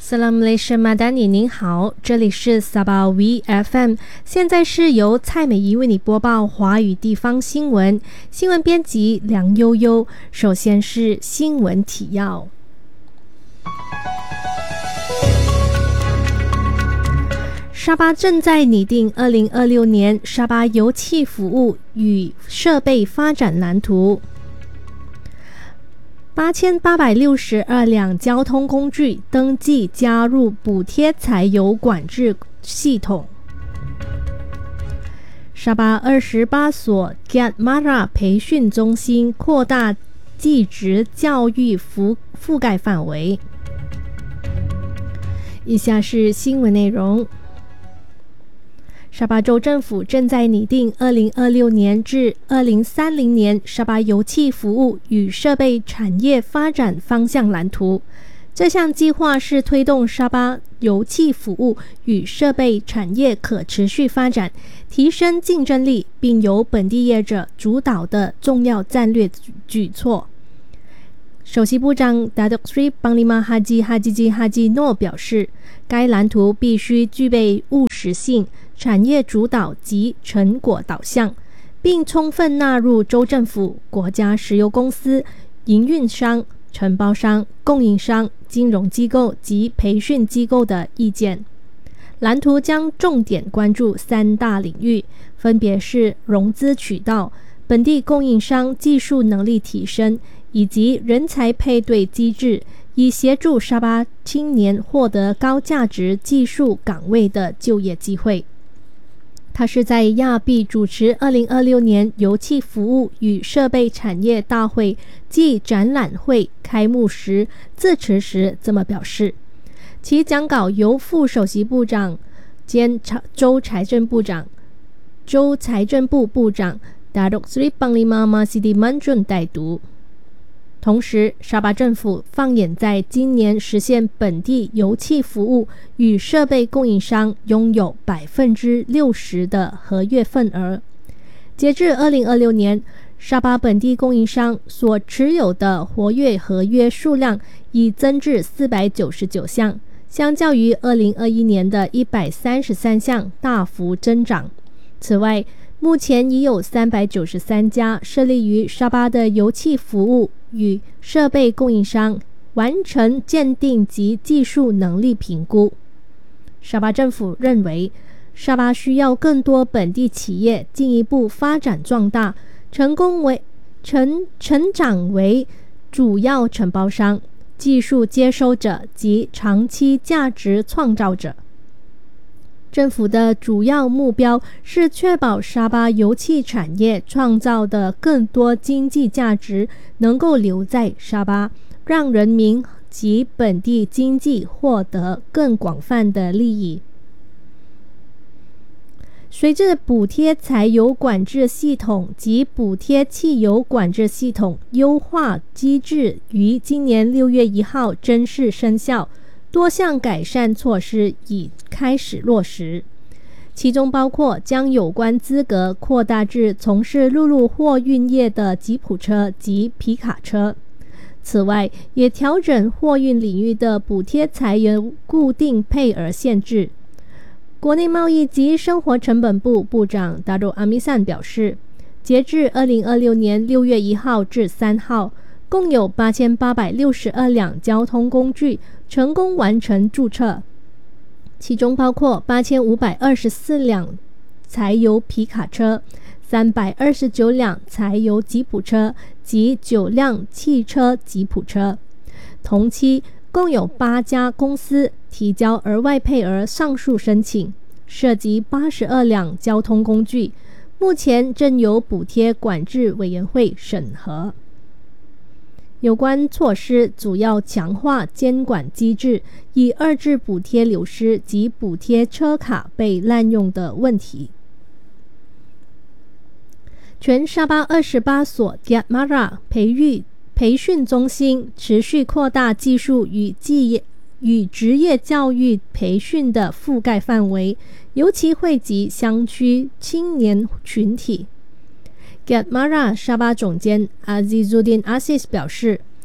Salam Malaysia Madani， 您好，这里是 Sabah VFM， 现在是由蔡美仪为你播报华语地方新闻，新闻编辑梁悠悠。首先是新闻提要。沙巴正在拟定2026年沙巴油气服务与设备发展蓝图。8862辆交通工具登记加入补贴柴油管制系统。沙巴28所 Giat Mara 培训中心扩大技职教育覆盖范围。以下是新闻内容。沙巴州政府正在拟定2026年至2030年沙巴油气服务与设备产业发展方向蓝图。这项计划是推动沙巴油气服务与设备产业可持续发展、提升竞争力，并由本地业者主导的重要战略举措。首席部长 Datuk Sri Panglima Haji Hajiji Haji Noor 表示，该蓝图必须具备务实性、产业主导及成果导向，并充分纳入州政府、国家石油公司、营运商、承包商、供应商、金融机构及培训机构的意见。蓝图将重点关注3大领域，分别是融资渠道、本地供应商技术能力提升以及人才配对机制，以协助沙巴青年获得高价值技术岗位的就业机会。他是在亚庇主持2026年油气服务与设备产业大会暨展览会开幕时致辞时这么表示。其讲稿由副首席部长兼州财政部部长 Datuk Sri Panglima Masidi Manjun 代读。同时，沙巴政府放眼在今年实现本地油气服务与设备供应商拥有60%的合约份额。截至2026年，沙巴本地供应商所持有的活跃合约数量已增至499项，相较于2021年的133项大幅增长。此外，目前已有393家设立于沙巴的油气服务与设备供应商完成鉴定及技术能力评估。沙巴政府认为，沙巴需要更多本地企业进一步发展壮大，成长为主要承包商、技术接收者及长期价值创造者。政府的主要目标是确保沙巴油气产业创造的更多经济价值能够留在沙巴，让人民及本地经济获得更广泛的利益。随着补贴柴油管制系统及补贴汽油管制系统优化机制于今年6月1号正式生效，多项改善措施已开始落实，其中包括将有关资格扩大至从事陆路货运业的吉普车及皮卡车。此外，也调整货运领域的补贴柴油固定配额限制。国内贸易及生活成本部部长达鲁阿米善表示，截至2026年6月1号至3号，共有8862辆交通工具成功完成注册，其中包括8524辆柴油皮卡车、329辆柴油吉普车及9辆汽车吉普车。同期共有8家公司提交额外配额上述申请，涉及82辆交通工具，目前正由补贴管制委员会审核。有关措施主要强化监管机制，以遏制补贴流失及补贴车卡被滥用的问题。全沙巴28所 Giat Mara 培训中心持续扩大技术与职业教育培训的覆盖范围，尤其惠及乡区青年群体。Giat Mara 沙巴总监 Azizuddin Aziz 表示，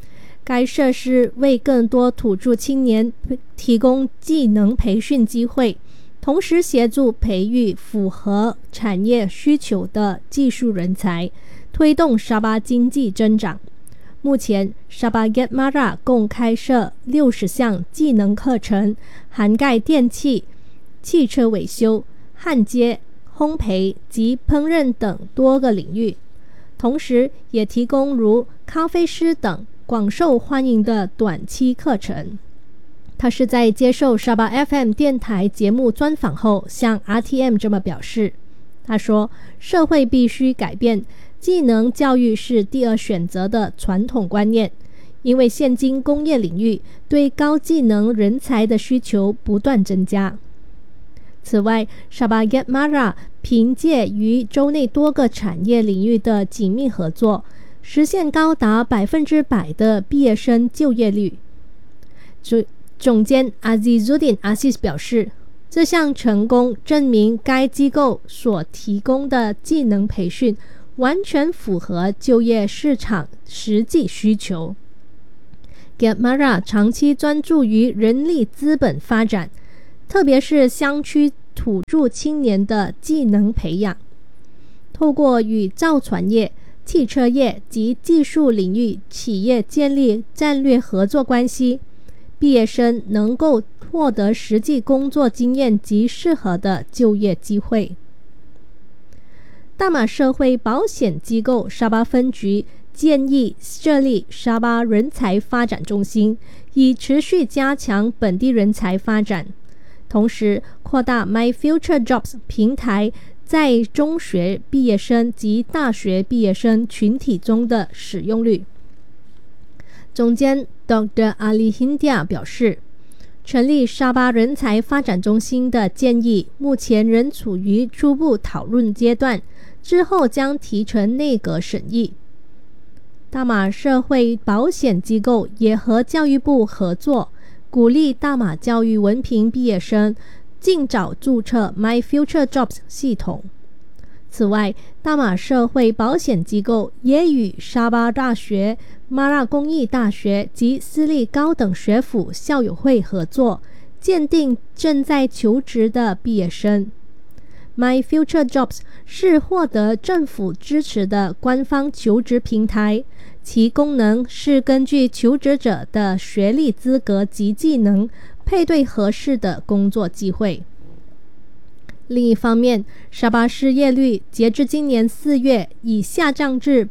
该设施为更多土著青年提供技能培训机会，同时协助培育符合产业需求的技术人才，推动沙巴经济增长。目前，沙巴 Getmara 共开设60项技能课程，涵盖电器、汽车维修、焊接、烘焙及烹饪等多个领域，同时也提供如咖啡师等广受欢迎的短期课程。他是在接受沙巴 FM 电台节目专访后向 RTM 这么表示，他说社会必须改变技能教育是第二选择的传统观念，因为现今工业领域对高技能人才的需求不断增加。此外，沙巴 Getmara 凭借与州内多个产业领域的紧密合作，实现高达100%的毕业生就业率。总监 Azizuddin Aziz 表示，这项成功证明该机构所提供的技能培训完全符合就业市场实际需求。Getmara 长期专注于人力资本发展，特别是乡区土著青年的技能培养，透过与造船业、汽车业及技术领域企业建立战略合作关系，毕业生能够获得实际工作经验及适合的就业机会。大马社会保险机构沙巴分局建议设立沙巴人才发展中心，以持续加强本地人才发展，同时扩大 My Future Jobs 平台在中学毕业生及大学毕业生群体中的使用率。总监 Dr. Ali Hindia 表示，成立沙巴人才发展中心的建议目前仍处于初步讨论阶段，之后将提呈内阁审议。大马社会保险机构也和教育部合作，鼓励大马教育文凭毕业生尽早注册 My Future Jobs 系统。此外，大马社会保险机构也与沙巴大学、马拉工艺大学及私立高等学府校友会合作，鉴定正在求职的毕业生。My Future Jobs 是获得政府支持的官方求职平台，其功能是根据求职者的学历资格及技能，配对合适的工作机会。另一方面，沙巴失业率截至今年4月已下降至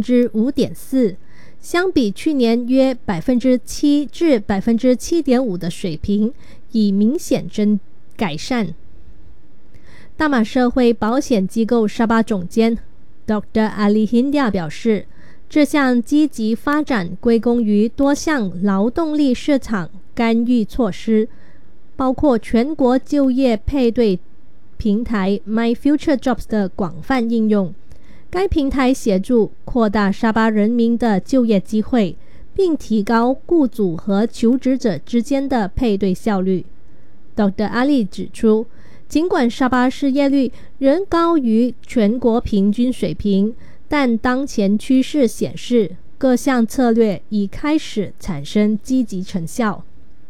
5.4%， 相比去年约 7% 至 7.5% 的水平，已明显改善。大马社会保险机构沙巴总监 Dr. Ali Hindia 表示，这项积极发展归功于多项劳动力市场干预措施，包括全国就业配对平台 My Future Jobs 的广泛应用。该平台协助扩大沙巴人民的就业机会，并提高雇主和求职者之间的配对效率。Dr. Ali 指出，尽管沙巴失业率仍高于全国平均水平，但当前趋势显示，各项策略已开始产生积极成效。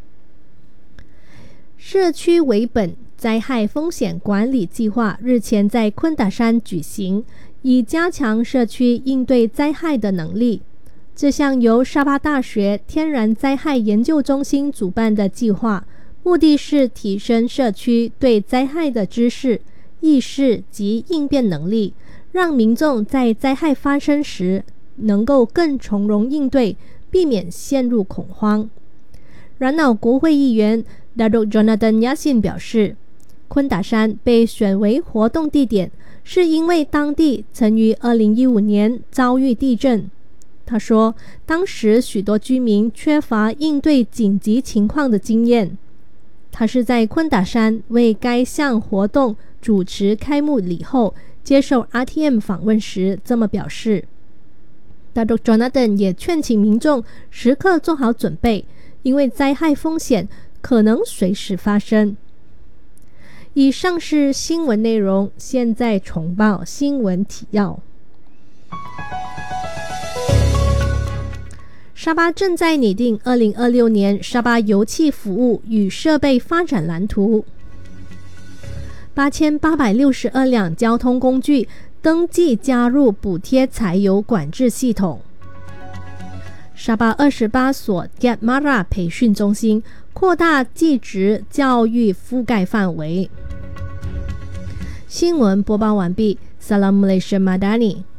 社区为本灾害风险管理计划日前在昆达山举行，以加强社区应对灾害的能力。这项由沙巴大学天然灾害研究中心主办的计划，目的是提升社区对灾害的知识、意识及应变能力，让民众在灾害发生时能够更从容应对，避免陷入恐慌。然后国会议员 Datuk Jonathan Yassin 表示，昆达山被选为活动地点，是因为当地曾于2015年遭遇地震。他说，当时许多居民缺乏应对紧急情况的经验。他是在昆达山为该项活动主持开幕礼后，接受 RTM 访问时这么表示。Datuk Jonathan 也劝请民众时刻做好准备，因为灾害风险可能随时发生。以上是新闻内容，现在重报新闻提要。 沙巴正在拟定2026年沙巴油气服务与设备发展蓝图。8862辆交通工具登记加入补贴柴油管制系统。沙巴28所 Gatmara 培训中心扩大技职教育覆盖范围。新闻播报完毕。Salam Malaysia Madani。